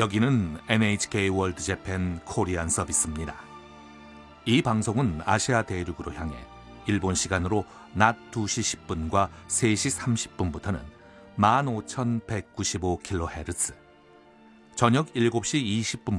여기는 NHK 월드 재팬 코리안 서비스입니다. 이 방송은 아시아 대륙으로 향해 일본 시간으로 낮 2시 10분과 3시 30분부터는 15,195kHz, 저녁 7시 20분부터